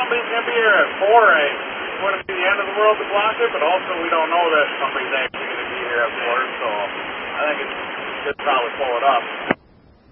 somebody's going to be here at 4, it wouldn't be the end of the world to block it, but also we don't know that somebody's actually going to be here at 4, so I think it's good to probably pull it up.